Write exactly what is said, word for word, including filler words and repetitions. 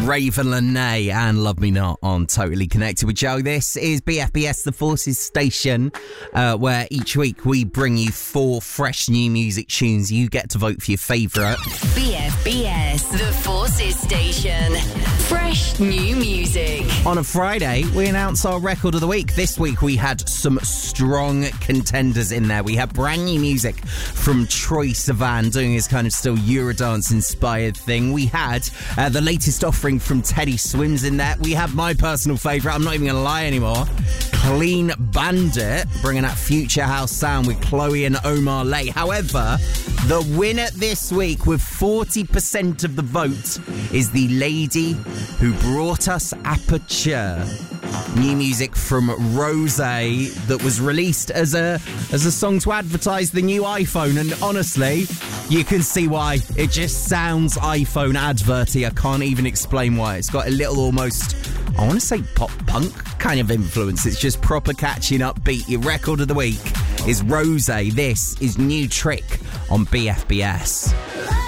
Raven Lene and Love Me Not on Totally Connected with Joe. This is B F B S, the Forces Station, uh, where each week we bring you four fresh new music tunes. You get to vote for your favourite. B F B S, the Forces Station. Fresh new music. On a Friday, we announce our record of the week. This week we had some strong contenders in there. We had brand new music from Troye Sivan doing his kind of still Eurodance-inspired thing. We had uh, the latest offering from Teddy Swims in there. We have my personal favourite, I'm not even going to lie anymore, Clean Bandit, bringing that future house sound with Chloe and Omar Lay. However, the winner this week with forty percent of the vote is the lady who brought us Aperture. New music from Rose that was released as a as a song to advertise the new iPhone, and honestly, you can see why. It just sounds iPhone adverty. I can't even explain why. It's got a little almost, I want to say pop punk kind of influence. It's just proper catching upbeat. Your record of the week is Rose. This is New Trick on B F B S.